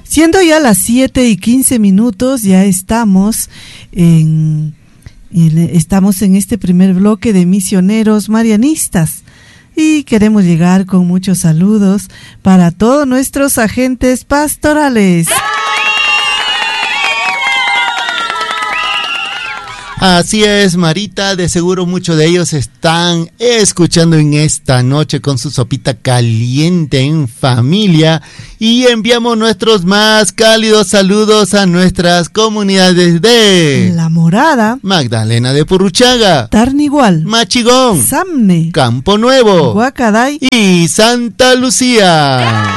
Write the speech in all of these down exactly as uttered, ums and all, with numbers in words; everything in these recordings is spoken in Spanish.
Siendo ya las siete y quince minutos, ya estamos en, en, estamos en este primer bloque de misioneros marianistas y queremos llegar con muchos saludos para todos nuestros agentes pastorales. Así es, Marita, de seguro muchos de ellos están escuchando en esta noche con su sopita caliente en familia y enviamos nuestros más cálidos saludos a nuestras comunidades de La Morada, Magdalena de Purruchaga, Tarnigual, Machigón, Samne, Campo Nuevo, Guacaday y Santa Lucía.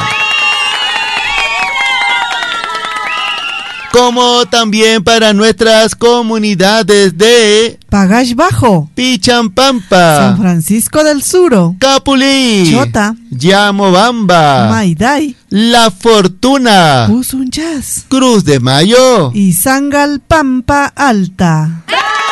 Como también para nuestras comunidades de Pagash Bajo, Pichampampa, San Francisco del Suro, Capulí, Chota, Yamobamba, Maiday, La Fortuna, Usunchas, Cruz de Mayo y Sangalpampa Alta.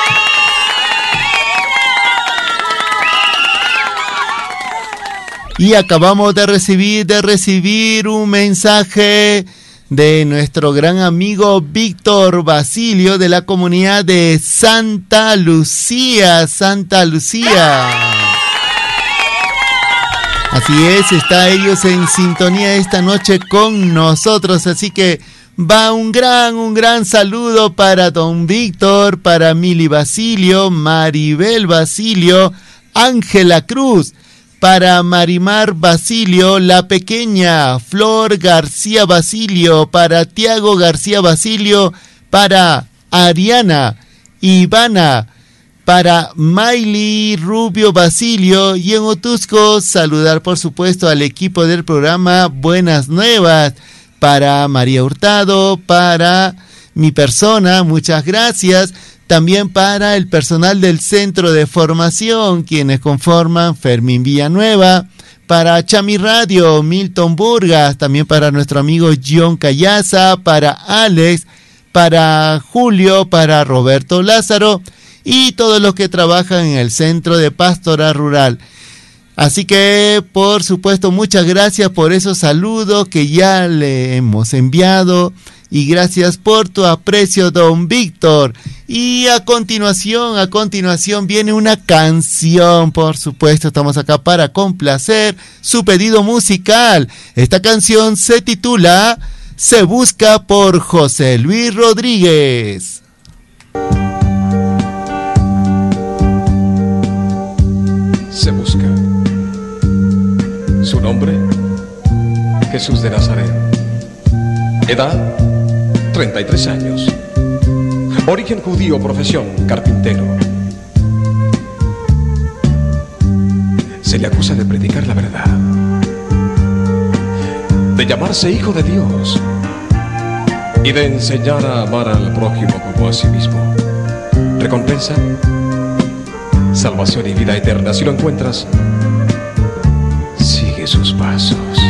Y acabamos de recibir, de recibir un mensaje de nuestro gran amigo Víctor Basilio de la comunidad de Santa Lucía, Santa Lucía. Así es, está ellos en sintonía esta noche con nosotros, así que va un gran, un gran saludo para don Víctor, para Mili Basilio, Maribel Basilio, Ángela Cruz, para Marimar Basilio, la pequeña Flor García Basilio, para Tiago García Basilio, para Ariana, Ivana, para Miley Rubio Basilio y en Otusco saludar por supuesto al equipo del programa Buenas Nuevas, para María Hurtado, para mi persona, muchas gracias. También para el personal del Centro de Formación, quienes conforman Fermín Villanueva, para Chami Radio, Milton Burgas, también para nuestro amigo John Callaza, para Alex, para Julio, para Roberto Lázaro y todos los que trabajan en el Centro de Pastoral Rural. Así que, por supuesto, muchas gracias por esos saludos que ya le hemos enviado. Y gracias por tu aprecio, don Víctor. Y a continuación, a continuación viene una canción, por supuesto, estamos acá para complacer su pedido musical. Esta canción se titula Se Busca por José Luis Rodríguez. Se busca. Su nombre, Jesús de Nazaret. Edad, treinta y tres años. Origen judío, profesión, carpintero. Se le acusa de predicar la verdad, de llamarse hijo de Dios y de enseñar a amar al prójimo como a sí mismo. Recompensa, salvación y vida eterna. Si lo encuentras, sigue sus pasos.